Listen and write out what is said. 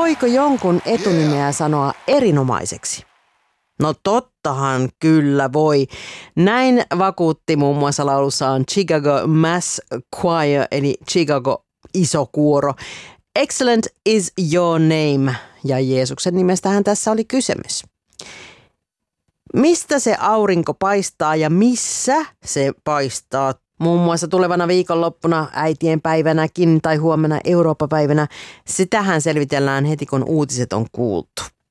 Voiko jonkun etunimeä sanoa erinomaiseksi? No tottahan kyllä voi. Näin vakuutti muun muassa laulussaan Chicago Mass Choir eli Chicago iso kuoro. Excellent is your name. Ja Jeesuksen nimestähän tässä oli kysymys. Mistä se aurinko paistaa ja missä se paistaa? Muun muassa tulevana viikonloppuna, äitienpäivänäkin tai huomenna Eurooppa-päivänä. Sitähän selvitellään heti kun uutiset on kuultu.